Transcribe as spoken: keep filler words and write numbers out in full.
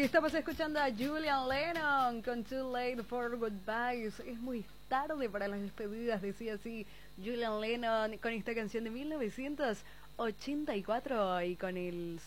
estamos escuchando a Julian Lennon con Too Late for Goodbyes. Es muy tarde para las despedidas, decía así Julian Lennon con esta canción de mil novecientos ochenta y cuatro y con el